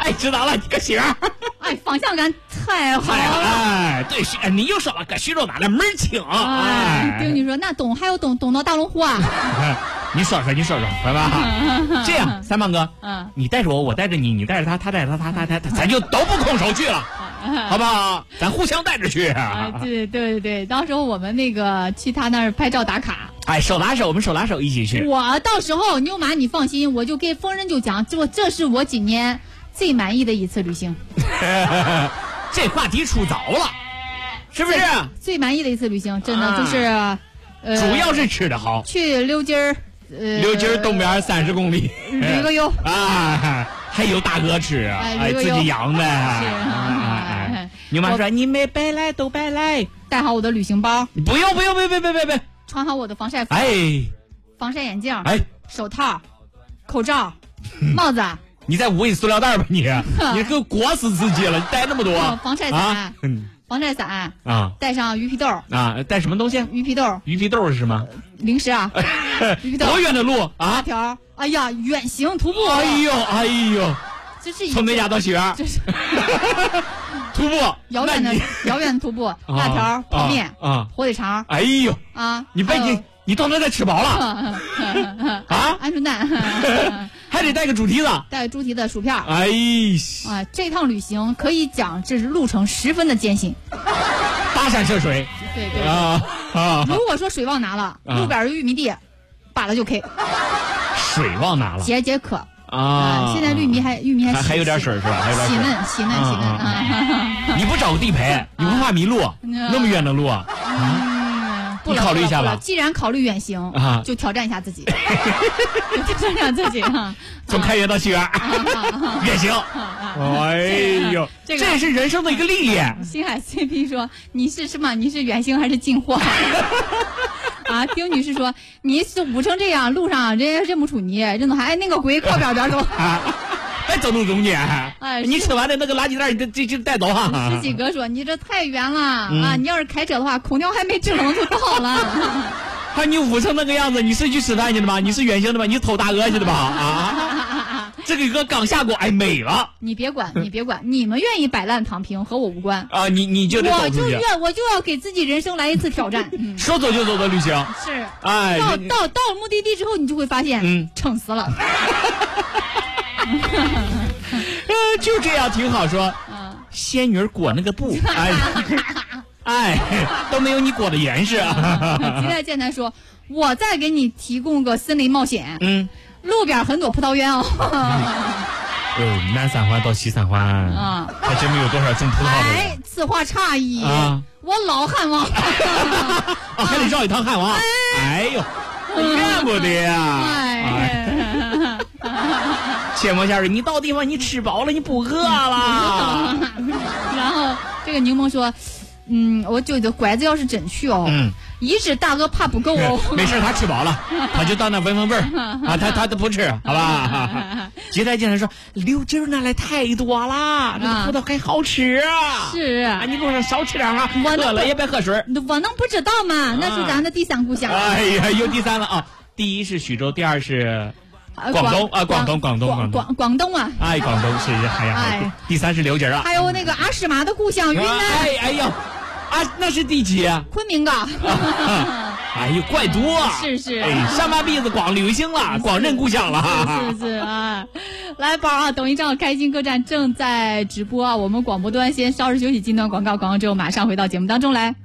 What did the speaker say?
哎，知道了，你个媳妇儿。 哎，方向感太好了。 哎，对，你又说了，搁徐州哪来门儿清？哎， 丁女说那东还有东到大龙湖啊。 你说，好吧？这样，三胖哥，你带着我带着你，你带着他带着他，咱就都不空手去了，好不好？咱互相带着去。 对，到时候我们那个去他那儿拍照打卡。 哎，手拉手，我们手拉手一起去。 我到时候妞妈你放心，我就给逢人就讲，这是我今年最满意的一次旅行。 这话题出早了，是不是？ 最满意的一次旅行，真的就是， 主要是吃的好。 去刘金儿。 刘金东边30公里， 旅个游啊，还有大鹅吃啊，哎，自己养的。是，牛妈说你没白来都白来， 带好我的旅行包。 不用，别， 穿好我的防晒服，防晒眼镜，手套，口罩，帽子。 你再捂一塑料袋吧你给我裹死自己了，你带那么多。 防晒伞。防晒伞啊， 带上鱼皮豆啊，带什么东西？ 鱼皮豆是什么？ 零食啊。鱼皮豆多远的路啊？ 8条。哎呀，远行徒步。 哎呦， 这是从那家到西园。这是徒步， 遥远的徒步。辣条、泡面啊，火腿肠。 哎呦啊， 你到那再吃饱了啊？ 鹌鹑蛋。 还得带个猪蹄子， 带个猪蹄子薯片。 哎呀，这趟旅行可以讲这是路程十分的艰辛， 跋山涉水。 对啊！如果说水忘拿了，路边的玉米地，扒了就 K。 水忘拿了， 解渴啊！现在玉米还有点水是吧？还有点细嫩啊！ 你不找个地陪，你不怕迷路？那么远的路啊！ 不考虑一下吧。 既然考虑远行就挑战一下自己， 从开原到西园，远行。哎呦，这也是人生的一个历练。 星海 CP 说：“你是什么？你是远行还是进货？”啊，丁女士说：“你是捂成这样，路上人家认不出你，认都还那个鬼靠边走。” 还走路中间，你吃完的那个垃圾袋，你就带走哈。 十几哥说：“你这太远了啊！你要是开车的话，空调还没制冷就到了。” 还你捂成那个样子，你是去吃饭去的吗？你是远行的吗？你偷大鹅去的吧？啊！这个鹅刚下锅，哎，美了。 你别管，你们愿意摆烂躺平和我无关啊！你就得走出去。 我就要给自己人生来一次挑战。 说走就走的旅行是， 哎， 到目的地之后，你就会发现，撑死了。 就这样挺好说。仙女裹那个布，哎，都没有你裹的严实啊。 吉代健谈说：“我再给你提供个森林冒险。路边很多葡萄园哦。 南三环到西三环啊，还真没有多少种葡萄的。 哎，此话差矣啊！我老汉王还得绕一趟汉王。哎呦，怨不得呀！切莫先生，你到地方你吃饱了，你不饿了。 然后这个柠檬说：“我觉得拐子要是真去哦，一只大鹅怕不够哦。 没事，他吃饱了，他就到那闻味儿啊，他都不吃，好吧？”接待进来说：“刘金那来太多了，这个葡萄还好吃啊。” 是啊，你路上少吃点啊，饿了也别喝水。 我能不知道吗？那是咱的第3故乡。 哎呀，有第3了啊！第1是徐州，第2是广东啊，广东啊！ 哎，广东是哎呀，第3是刘金啊， 还有那个阿诗玛的故乡云南。 哎呦，那是第几啊？ 昆明啊！ 哎呦，怪多啊！ 是， 哎，上半辈子光旅行了，光认故乡了。 是啊！来宝啊，抖音账号开心客栈正在直播啊，我们广播端先稍事休息，进段广告之后马上回到节目当中来。